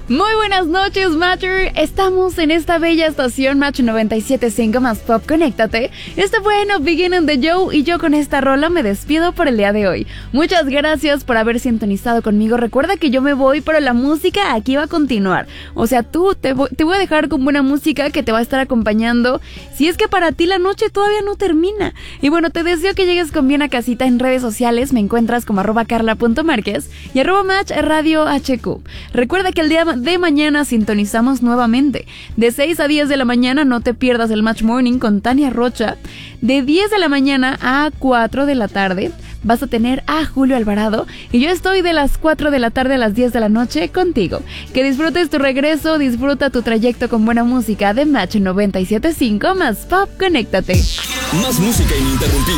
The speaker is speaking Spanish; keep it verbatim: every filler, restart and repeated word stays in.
Muy buenas noches, Matcher. Estamos en esta bella estación Match noventa y siete punto cinco más Pop. Conéctate. Este fue No Beginning de Joe y yo con esta rola me despido por el día de hoy. Muchas gracias por haber sintonizado conmigo. Recuerda que yo me voy, pero la música aquí va a continuar. O sea, tú te voy, te voy a dejar con buena música que te va a estar acompañando. Si es que para ti la noche todavía no termina. Y bueno, te deseo que llegues con bien a casita. En redes sociales me encuentras como arroba carla punto márquez y arroba match radio hq. Recuerda que el día de mañana sintonizamos nuevamente. De seis a diez de la mañana no te pierdas el Match Morning con Tania Rocha. De diez de la mañana a cuatro de la tarde vas a tener a Julio Alvarado y yo estoy de las cuatro de la tarde a las diez de la noche contigo. Que disfrutes tu regreso, disfruta tu trayecto con buena música de Match noventa y siete punto cinco más Pop. Conéctate. Más música ininterrumpida.